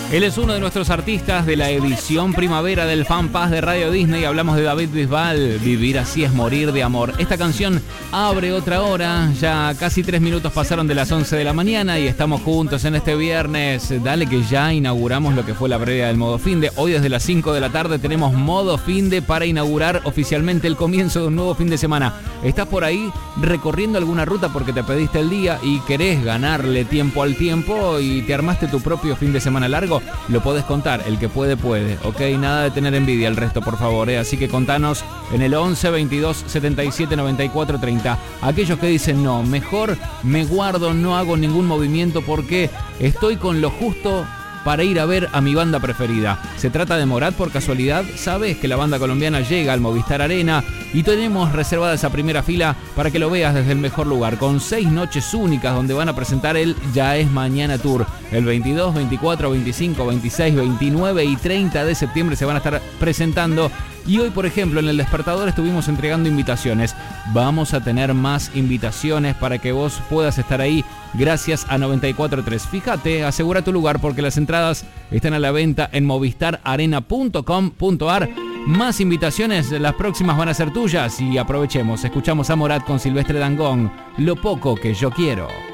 Él es uno de nuestros artistas de la edición primavera del Fan Pass de Radio Disney. Hablamos de David Bisbal, Vivir así es morir de amor. Esta canción abre otra hora, ya casi 3 minutos pasaron de las 11 de la mañana y estamos juntos en este viernes. Dale que ya inauguramos lo que fue la previa del Modo Finde. Hoy desde las 5 de la tarde tenemos Modo Finde para inaugurar oficialmente el comienzo de un nuevo fin de semana. ¿Estás por ahí recorriendo alguna ruta porque te pediste el día y querés ganarle tiempo al tiempo y te armaste tu propio fin de semana largo? Lo podés contar, el que puede, ¿ok? Nada de tener envidia el resto, por favor, ¿eh? Así que contanos en el 11 22 77 94 30. Aquellos que dicen, no, mejor me guardo, no hago ningún movimiento porque estoy con lo justo para ir a ver a mi banda preferida. ¿Se trata de Morat por casualidad? ¿Sabes que la banda colombiana llega al Movistar Arena y tenemos reservada esa primera fila para que lo veas desde el mejor lugar, con 6 noches únicas donde van a presentar el Ya es Mañana Tour? El 22, 24, 25, 26, 29 y 30 de septiembre se van a estar presentando. Y hoy, por ejemplo, en El Despertador estuvimos entregando invitaciones. Vamos a tener más invitaciones para que vos puedas estar ahí gracias a 94.3. Fíjate, asegura tu lugar porque las entradas están a la venta en movistararena.com.ar. Más invitaciones, las próximas van a ser tuyas y aprovechemos. Escuchamos a Morat con Silvestre Dangond, Lo poco que yo quiero.